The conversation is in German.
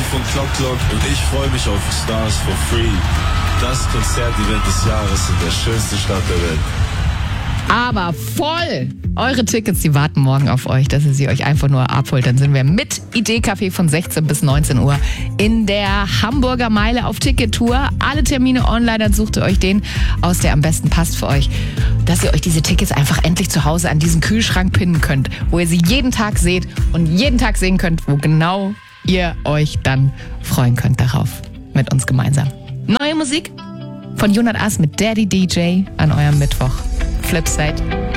von Clock Clock und ich freue mich auf Stars for Free. Das Konzertevent des Jahres in der schönsten Stadt der Welt. Aber voll! Eure Tickets, die warten morgen auf euch, dass ihr sie euch einfach nur abholt. Dann sind wir mit Idee-Café von 16 bis 19 Uhr in der Hamburger Meile auf Ticket-Tour. Alle Termine online, dann sucht ihr euch den aus, der am besten passt für euch. Dass ihr euch diese Tickets einfach endlich zu Hause an diesen Kühlschrank pinnen könnt, wo ihr sie jeden Tag seht und jeden Tag sehen könnt, wo genau ihr euch dann freuen könnt darauf. Mit uns gemeinsam. Neue Musik von Jonas Ass mit Daddy DJ an eurem Mittwoch. Flipside.